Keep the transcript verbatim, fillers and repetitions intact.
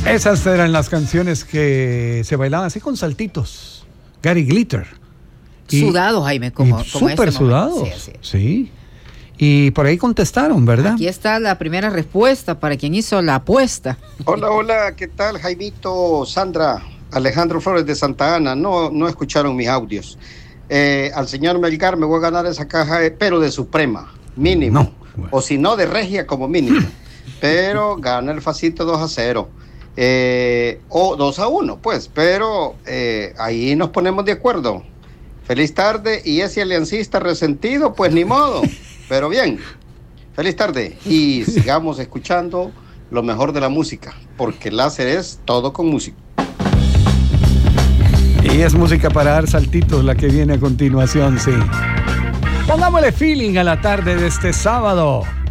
Esas eran las canciones que se bailaban así con saltitos. Gary Glitter. Sudados, Jaime, como, como súper este sudados. Sí, sí. Sí. Y por ahí contestaron, ¿verdad? Aquí está la primera respuesta para quien hizo la apuesta. Hola, hola, ¿qué tal, Jaimito, Sandra, Alejandro Flores de Santa Ana? No, no escucharon mis audios. Eh, al señor Melgar me voy a ganar esa caja, pero de Suprema, mínimo. No, bueno. O si no, de Regia como mínimo. Pero gana el Facito dos a cero. Eh, o dos a uno, pues. Pero eh, ahí nos ponemos de acuerdo. Feliz tarde. Y ese aliancista resentido, pues ni modo. Pero bien, feliz tarde. Y sigamos escuchando lo mejor de la música. Porque Láser es todo con música. Y es música para dar saltitos la que viene a continuación, sí. Pongámosle feeling a la tarde de este sábado.